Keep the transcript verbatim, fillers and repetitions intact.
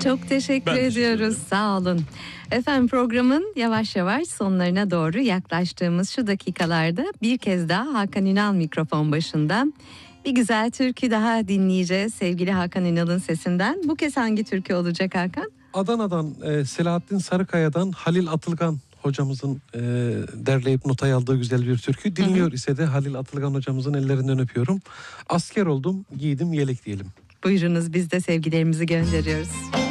Çok teşekkür Ben teşekkür ediyoruz. ederim. Sağ olun. Efendim programın yavaş yavaş sonlarına doğru yaklaştığımız şu dakikalarda bir kez daha Hakan Ünal mikrofon başında. Bir güzel türkü daha dinleyeceğiz sevgili Hakan Ünal'ın sesinden. Bu kez hangi türkü olacak Hakan? Adana'dan e, Selahattin Sarıkaya'dan Halil Atılgan hocamızın e, derleyip notaya aldığı güzel bir türkü. Dinliyor ise de Halil Atılgan hocamızın ellerinden öpüyorum. Asker oldum, giydim yelek diyelim. Buyurunuz, biz de sevgilerimizi gönderiyoruz.